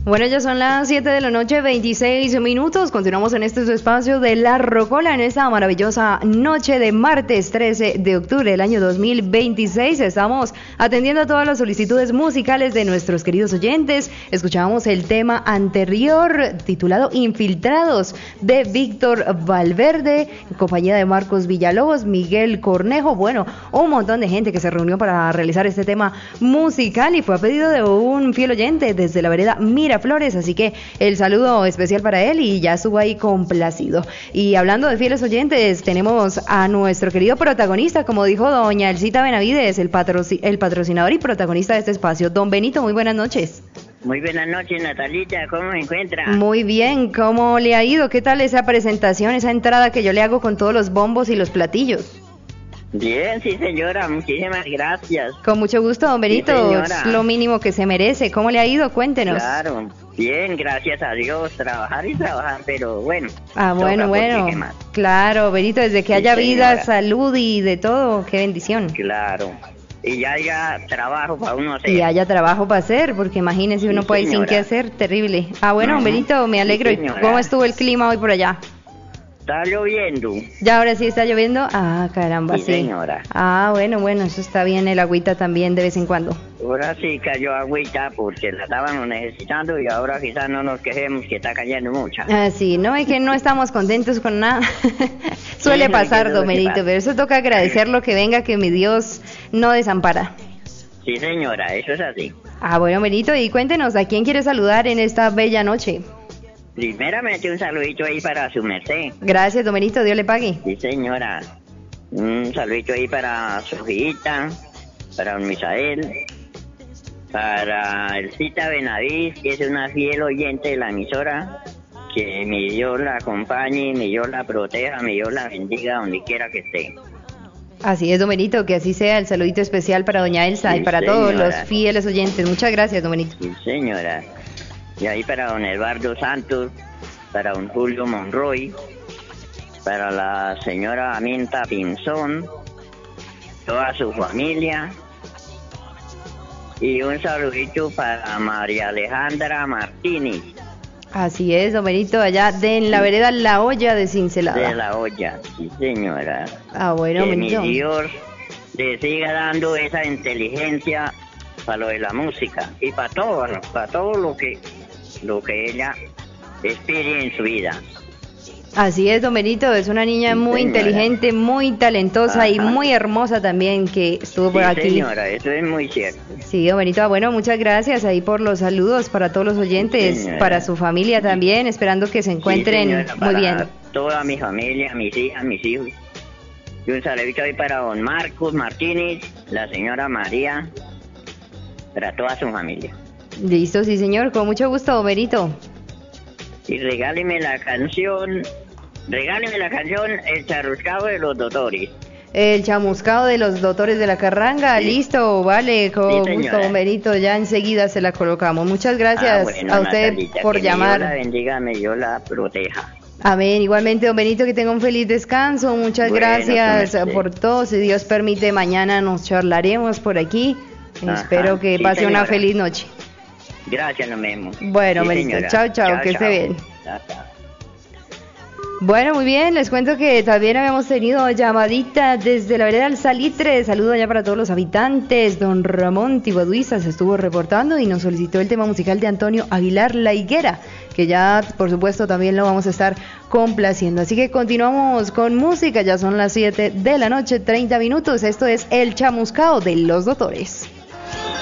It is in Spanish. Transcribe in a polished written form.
Bueno, ya son las 7 de la noche, 26 minutos. Continuamos en este su espacio de La Rocola en esta maravillosa noche de martes 13 de octubre del año 2026. Estamos atendiendo a todas las solicitudes musicales de nuestros queridos oyentes. Escuchábamos el tema anterior titulado Infiltrados de Víctor Valverde, en compañía de Marcos Villalobos, Miguel Cornejo. Bueno, un montón de gente que se reunió para realizar este tema musical y fue a pedido de un fiel oyente desde la vereda Miraflores, así que el saludo especial para él y ya estuvo ahí complacido. Y hablando de fieles oyentes, tenemos a nuestro querido protagonista, como dijo doña Elcita Benavides, el patrocinador y protagonista de este espacio. Don Benito, muy buenas noches. Muy buenas noches, Natalita, ¿cómo se encuentra? Muy bien, ¿cómo le ha ido? ¿Qué tal esa presentación, esa entrada que yo le hago con todos los bombos y los platillos? Bien, sí señora, muchísimas gracias. Con mucho gusto, don Benito, es lo mínimo que se merece. ¿Cómo le ha ido? Cuéntenos. Claro, bien, gracias a Dios, trabajar y trabajar, pero bueno. Bueno, claro, Benito, desde que sí, haya vida, salud y de todo, qué bendición. Claro, y ya haya trabajo para uno hacer. Y haya trabajo para hacer, porque imagínese uno puede ir sin qué hacer, terrible. Bueno, Benito, me alegro. Sí, ¿cómo estuvo el clima hoy por allá? Está lloviendo. ¿Ya ahora sí está lloviendo? Caramba, sí. Señora. Bueno, eso está bien, el agüita también de vez en cuando. Ahora sí cayó agüita porque la estábamos necesitando y ahora quizás no nos quejemos que está cayendo mucha. Sí, no, es que no estamos contentos con nada. Suele pasar, don Benito, pero eso toca agradecerlo que venga, que mi Dios no desampara. Sí, señora, eso es así. Bueno, Benito, y cuéntenos, ¿a quién quiere saludar en esta bella noche? Primeramente un saludito ahí para su merced. Gracias, Domenito, Dios le pague. Sí, señora. Un saludito ahí para Sofita, para don Misael, para Elcita Benavides, que es una fiel oyente de la emisora. Que mi Dios la acompañe, mi Dios la proteja, mi Dios la bendiga donde quiera que esté. Así es, Domenito, que así sea. El saludito especial para doña Elsa, sí, y para todos los fieles oyentes. Muchas gracias, Domenito. Sí, señora. Y ahí para don Eduardo Santos, para don Julio Monroy, para la señora Aminta Pinzón, toda su familia, y un saludito para María Alejandra Martínez. Así es, don Benito, allá en la vereda La Olla de Cincelada. De La Olla, sí señora. Bueno, que Benito, mi Dios le siga dando esa inteligencia para lo de la música y para todo lo que ella aspire en su vida. Así es, don Benito, es una niña muy inteligente, muy talentosa y muy hermosa también que estuvo por aquí. Sí, señora, eso es muy cierto. Sí, don Benito, bueno, muchas gracias ahí por los saludos para todos los oyentes, para su familia también, esperando que se encuentren muy bien. Toda mi familia, mis hijas, mis hijos. Y un saludito ahí para don Marcos Martínez, la señora María, para toda su familia. Listo, sí señor, con mucho gusto, don Benito. Y regáleme la canción El Charruscado de los Doctores. El chamuscado de los Doctores de la Carranga, sí. Listo, vale, con gusto, don Benito, ya enseguida se la colocamos. Muchas gracias a usted, Natalita, por llamar. Dios la bendiga, Dios la proteja. Amén, igualmente, don Benito, que tenga un feliz descanso, muchas gracias por todo, si Dios permite, mañana nos charlaremos por aquí. Espero que pase una feliz noche. Gracias, nos vemos. Bueno, Benito, chao, que esté bien. Bueno, muy bien, les cuento que también habíamos tenido llamadita desde la vereda del Salitre. Saludo allá para todos los habitantes. Don Ramón Tibaduiza se estuvo reportando y nos solicitó el tema musical de Antonio Aguilar La Higuera, que ya, por supuesto, también lo vamos a estar complaciendo. Así que continuamos con música, ya son las 7 de la noche, 30 minutos. Esto es El Chamuscado de los Doctores.